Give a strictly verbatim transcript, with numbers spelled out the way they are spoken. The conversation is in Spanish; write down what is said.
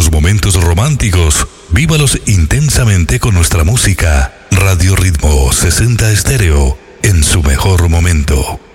sus momentos románticos, vívalos intensamente con nuestra música. Radio Ritmo sesenta Estéreo, en su mejor momento.